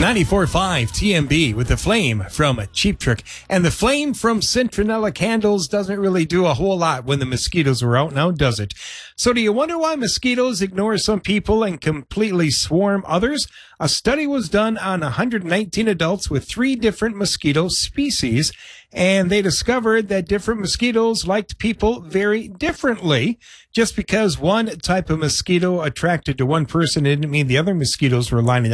94.5 TMB with the flame from Cheap Trick. And the flame from Citronella Candles doesn't really do a whole lot when the mosquitoes are out now, does it? So do you wonder why mosquitoes ignore some people and completely swarm others? A study was done on 119 adults with 3 different mosquito species, and they discovered that different mosquitoes liked people very differently. Just because one type of mosquito attracted to one person didn't mean the other mosquitoes were lining